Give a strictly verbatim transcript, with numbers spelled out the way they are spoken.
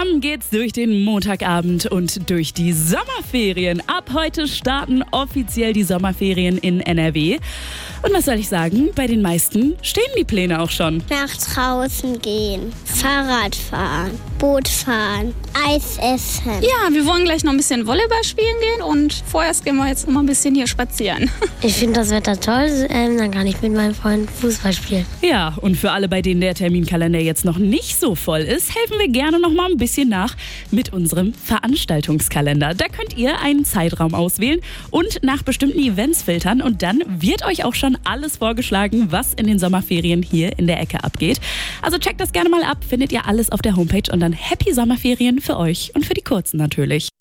Zusammen geht's durch den Montagabend und durch die Sommerferien. Ab heute starten offiziell die Sommerferien in N R W. Und was soll ich sagen, bei den meisten stehen die Pläne auch schon. Nach draußen gehen, Fahrrad fahren, Boot fahren, Eis essen. Ja, wir wollen gleich noch ein bisschen Volleyball spielen gehen und vorerst gehen wir jetzt noch mal ein bisschen hier spazieren. Ich finde das Wetter toll, ähm, dann kann ich mit meinem Freund Fußball spielen. Ja, und für alle, bei denen der Terminkalender jetzt noch nicht so voll ist, helfen wir gerne noch mal ein bisschen nach mit unserem Veranstaltungskalender. Da könnt ihr einen Zeitraum auswählen und nach bestimmten Events filtern und dann wird euch auch schon alles vorgeschlagen, was in den Sommerferien hier in der Ecke abgeht. Also checkt das gerne mal ab, findet ihr alles auf der Homepage und dann Happy Sommerferien für euch und für die Kurzen natürlich.